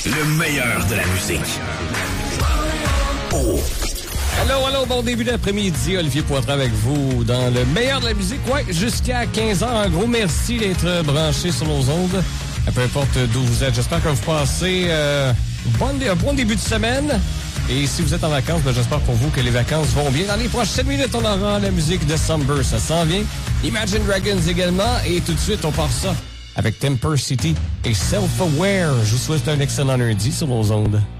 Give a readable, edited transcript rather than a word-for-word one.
Le meilleur de la musique. Oh. Allô, bon début d'après-midi. Olivier Poitras avec vous dans le meilleur de la musique. Ouais, jusqu'à 15h. Un gros merci d'être branché sur nos ondes. Peu importe d'où vous êtes. J'espère que vous passez un bon début de semaine. Et si vous êtes en vacances, j'espère pour vous que les vacances vont bien. Dans les prochaines minutes, on aura la musique de Summer. Ça s'en vient. Imagine Dragons également. Et tout de suite, on part ça avec Temper City et Self-Aware. Je vous souhaite un excellent lundi sur nos ondes.